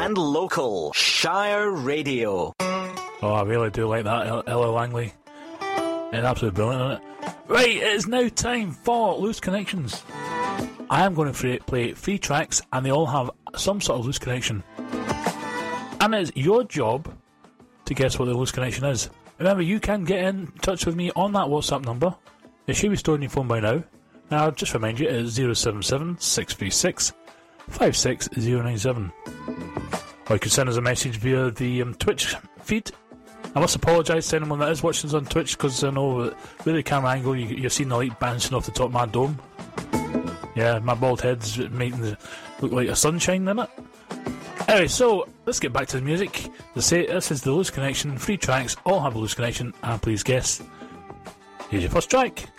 and local. Shire Radio. Oh, I really do like that, Ella Langley. It's absolutely brilliant, isn't it? Right, it is now time for Loose Connections. I am going to play 3 tracks, and they all have some sort of loose connection. And it's your job to guess what the loose connection is. Remember, you can get in touch with me on that WhatsApp number. It should be stored in your phone by now. Now, I'll just remind you, it is 077 636 56097. Or you can send us a message via the Twitch feed. I must apologise to anyone that is watching us on Twitch, because I know that with the camera angle you're seeing the light bouncing off the top of my dome. Yeah, my bald head's making it look like a sunshine, isn't it? Anyway, so let's get back to the music. This is the Loose Connection. 3 tracks, all have a loose connection, and please guess. Here's your first track.